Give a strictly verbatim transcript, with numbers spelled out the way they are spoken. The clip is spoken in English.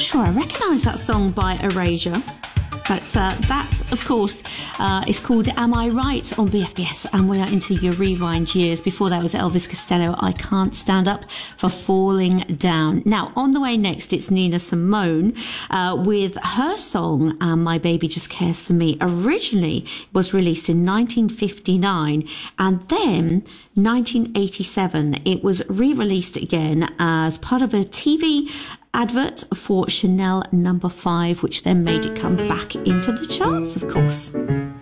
sure I recognise that song by Erasure. But uh, that, of course, uh, is called Am I Right on B F B S, and we are into your rewind years. Before that was Elvis Costello, I Can't Stand Up for Falling Down. Now, on the way next, it's Nina Simone uh, with her song, um, My Baby Just Cares For Me. Originally was released in nineteen fifty-nine, and then nineteen eighty-seven, it was re-released again as part of a T V advert for Chanel number five, which then made it come back into the charts, of course.